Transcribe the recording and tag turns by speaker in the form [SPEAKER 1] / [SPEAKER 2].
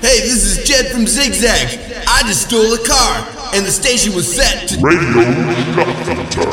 [SPEAKER 1] Hey, this is Jed from Zigzag. I just stole a car, and the station was set to
[SPEAKER 2] Radio Gotham.